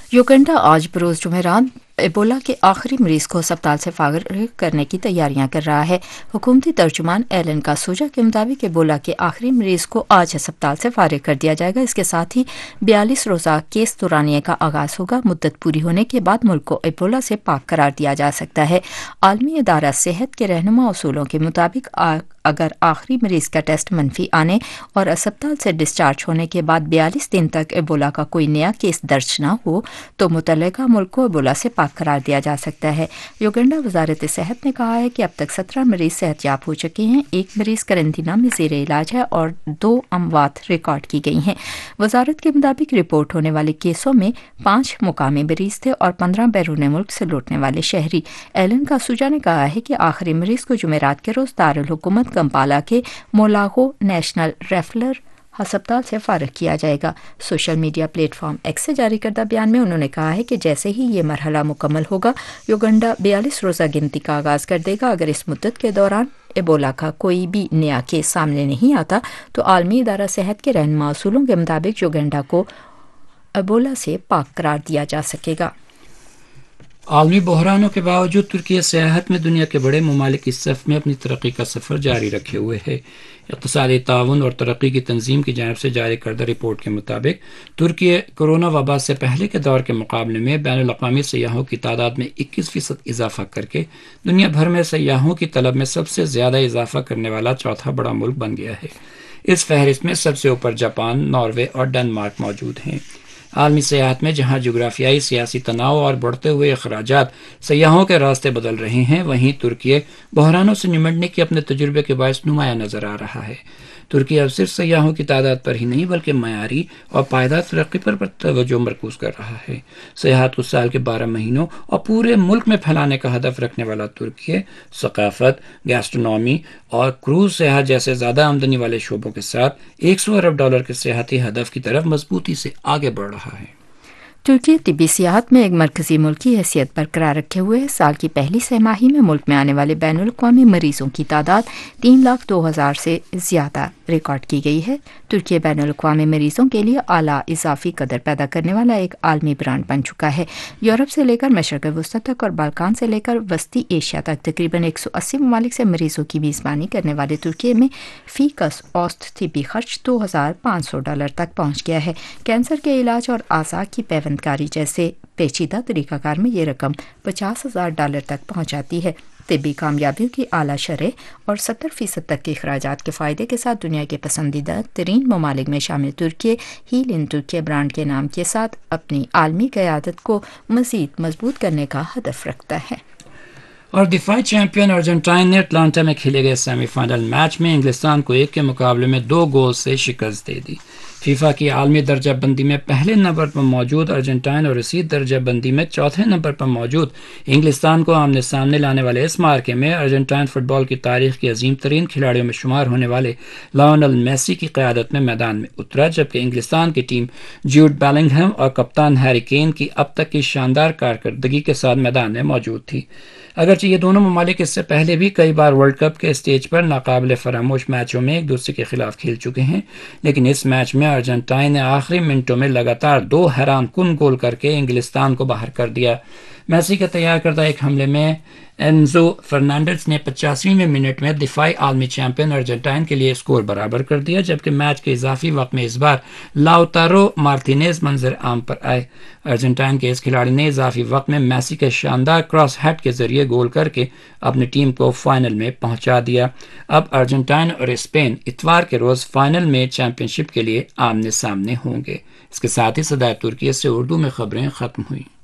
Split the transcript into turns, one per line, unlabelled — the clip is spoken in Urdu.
یوگنڈا آج بروز جمعرات ایبولا کے آخری مریض کو ہسپتال سے فارغ کرنے کی تیاریاں کر رہا ہے۔ حکومتی ترجمان ایلن کاسوجا کے مطابق ایبولا کے آخری مریض کو آج ہسپتال سے فارغ کر دیا جائے گا۔ اس کے ساتھ ہی 42 روزہ کیس دورانیے کا آغاز ہوگا۔ مدت پوری ہونے کے بعد ملک کو ایبولا سے پاک قرار دیا جا سکتا ہے۔ عالمی ادارہ صحت کے رہنما اصولوں کے مطابق اگر آخری مریض کا ٹیسٹ منفی آنے اور اسپتال سے ڈسچارج ہونے کے بعد 42 دن تک ایبولا کا کوئی نیا کیس درج نہ ہو تو متعلقہ ملک کو ایبولا سے پاک قرار دیا جا سکتا ہے۔ یوگنڈا وزارت صحت نے کہا ہے کہ اب تک 17 مریض صحت یاب ہو چکے ہیں، 1 مریض قرنطینہ میں زیر علاج ہے اور 2 اموات ریکارڈ کی گئی ہیں۔ وزارت کے مطابق رپورٹ ہونے والے کیسوں میں 5 مقامی مریض تھے اور 15 بیرون ملک سے لوٹنے والے شہری۔ ایلن کاسوجا نے کہا ہے کہ آخری مریض کو جمعرات کے روز دارالحکومت کمپالا کے مولاگو نیشنل ریفرل ہسپتال سے فارغ کیا جائے گا۔ Social media plate form x سے جاری کردہ بیان میں انہوں نے کہا ہے کہ جیسے ہی یہ مرحلہ مکمل ہوگا، یوگنڈا 42 روزہ گنتی کا آغاز کر دے گا۔ اگر اس مدت کے دوران ایبولا کا کوئی بھی نیا کیس سامنے نہیں آتا تو عالمی ادارہ صحت کے رہنما اصولوں کے مطابق یوگنڈا کو ایبولا سے پاک قرار دیا جا سکے گا۔
عالمی بحرانوں کے باوجود ترکی سیاحت میں دنیا کے بڑے ممالک کی صف میں اپنی ترقی کا سفر جاری رکھے ہوئے ہے۔ اقتصادی تعاون اور ترقی کی تنظیم کی جانب سے جاری کردہ رپورٹ کے مطابق ترکی کورونا وبا سے پہلے کے دور کے مقابلے میں بین الاقوامی سیاحوں کی تعداد میں 21% اضافہ کر کے دنیا بھر میں سیاحوں کی طلب میں سب سے زیادہ اضافہ کرنے والا چوتھا بڑا ملک بن گیا ہے۔ اس فہرست میں سب سے اوپر جاپان، ناروے اور ڈنمارک موجود ہیں۔ عالمی سیاحت میں جہاں جغرافیائی سیاسی تناؤ اور بڑھتے ہوئے اخراجات سیاحوں کے راستے بدل رہے ہیں، وہیں ترکی بحرانوں سے نمٹنے کے اپنے تجربے کے باعث نمایاں نظر آ رہا ہے۔ ترکی اب صرف سیاحوں کی تعداد پر ہی نہیں بلکہ معیاری اور پائیدار ترقی پر توجہ مرکوز کر رہا ہے۔ سیاحت کو سال کے 12 مہینوں اور پورے ملک میں پھیلانے کا ہدف رکھنے والا ترکی ثقافت، گیسٹرونومی اور کروز سیاحت جیسے زیادہ آمدنی والے شعبوں کے ساتھ $100 ارب کے سیاحتی ہدف کی طرف مضبوطی سے آگے بڑھ رہا ہے۔
ترکی طبی سیاحت میں ایک مرکزی ملک کی حیثیت برقرار رکھے ہوئے سال کی پہلی سہ ماہی میں ملک میں آنے والے بین الاقوامی مریضوں کی تعداد 3,02,000 سے زیادہ ریکارڈ کی گئی ہے۔ ترکی بین الاقوامی مریضوں کے لیے اعلیٰ اضافی قدر پیدا کرنے والا ایک عالمی برانڈ بن چکا ہے۔ یورپ سے لے کر مشرق وسطی تک اور بالکان سے لے کر وسطی ایشیا تک تقریباً 180 ممالک سے مریضوں کی میزبانی کرنے والے ترکی میں فی کس اوسط طبی خرچ $2,500 تک پہنچ گیا ہے۔ کینسر کے علاج اور اعضاء کی پیوندکاری جیسے پیچیدہ طریقہ کار میں یہ رقم $50,000 تک پہنچاتی ہے۔ طبی کامیابیوں کی اعلیٰ شرح اور 70% تک کے اخراجات کے فائدے کے ساتھ دنیا کے پسندیدہ ترین ممالک میں شامل ترکی ہیل ان ترکی برانڈ کے نام کے ساتھ اپنی عالمی قیادت کو مزید مضبوط کرنے کا ہدف رکھتا ہے۔
اور دفاعی چیمپئن ارجنٹائن نے اٹلانٹا میں کھیلے گئے سیمی فائنل میچ میں انگلستان کو 1 کے مقابلے میں 2 گول سے شکست دے دی۔ فیفا کی عالمی درجہ بندی میں پہلے نمبر پر موجود ارجنٹائن اور اسی درجہ بندی میں چوتھے نمبر پر موجود انگلستان کو آمنے سامنے لانے والے اس معرکے میں ارجنٹائن فٹ بال کی تاریخ کے عظیم ترین کھلاڑیوں میں شمار ہونے والے لائونل میسی کی قیادت میں میدان میں اترا، جبکہ انگلستان کی ٹیم جوڈ بیلنگہم اور کپتان ہیری کین کی اب تک کی شاندار کارکردگی کے ساتھ میدان میں موجود تھی۔ اگرچہ یہ دونوں ممالک اس سے پہلے بھی کئی بار ورلڈ کپ کے اسٹیج پر ناقابل فراموش میچوں میں ایک دوسرے کے خلاف کھیل چکے ہیں، لیکن اس میچ میں ارجنٹائن نے آخری منٹوں میں لگاتار 2 حیران کن گول کر کے انگلستان کو باہر کر دیا۔ میسی کا تیار کردہ ایک حملے میں اینزو فرنانڈز نے 85ویں منٹ میں دفاعی عالمی چیمپئن ارجنٹائن کے لیے اسکور برابر کر دیا، جبکہ میچ کے اضافی وقت میں اس بار لاؤتارو مارتینیز منظر عام پر آئے۔ ارجنٹائن کے اس کھلاڑی نے اضافی وقت میں میسی کے شاندار کراس ہیڈ کے ذریعے گول کر کے اپنی ٹیم کو فائنل میں پہنچا دیا۔ اب ارجنٹائن اور اسپین اتوار کے روز فائنل میں چیمپئن شپ کے لیے آمنے سامنے ہوں گے۔ اس کے ساتھ ہی صدائے ترکی سے اردو میں خبریں ختم ہوئیں۔